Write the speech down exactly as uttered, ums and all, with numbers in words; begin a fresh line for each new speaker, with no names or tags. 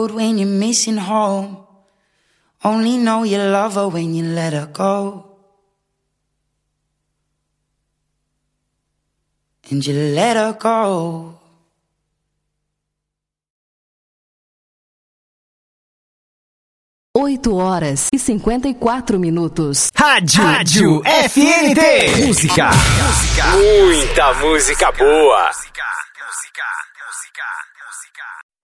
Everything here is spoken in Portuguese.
road when you're missing home. Only know you love her when you let her go. And you let her go.
Oito horas e cinquenta e quatro minutos.
Rádio, Rádio F M T. Música. Música. Muita música boa. Música. Música. Música.